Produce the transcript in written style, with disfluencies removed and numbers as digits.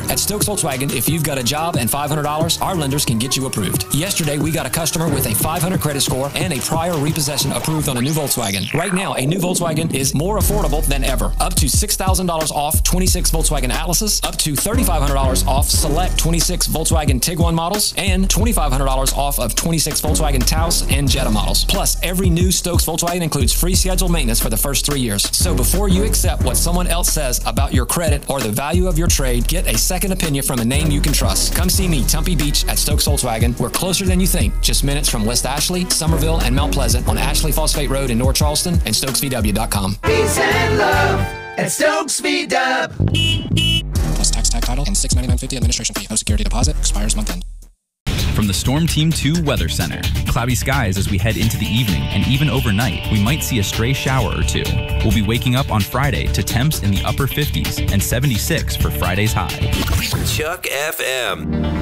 At Stokes Volkswagen, if you've got a job and $500, our lenders can get you approved. Yesterday, we got a customer with a 500 credit score and a prior repossession approved on a new Volkswagen. Right now, a new Volkswagen is more affordable than ever. Up to $6,000 off 26 Volkswagen Atlases, up to $3,500 off select 26 Volkswagen Tiguan models, and $2,500 off of 26 Volkswagen Taos and Jetta models. Plus, every new Stokes Volkswagen includes free scheduled maintenance for the first 3 years. So before you accept what someone else says about your credit or the value of your trade, get a second opinion from a name you can trust. Come see me, Tumpy Beach at Stokes Volkswagen. We're closer than you think, just minutes from West Ashley, Somerville, and Mount Pleasant on Ashley Phosphate Road in North Charleston and StokesVW.com. Peace and love at Stokes VW. Plus tax, tag title, and $699.50 administration fee. No security deposit. Expires month end. From the Storm Team 2 Weather Center. Cloudy skies as we head into the evening, and even overnight, we might see a stray shower or two. We'll be waking up on Friday to temps in the upper 50s and 76 for Friday's high. Chuck FM.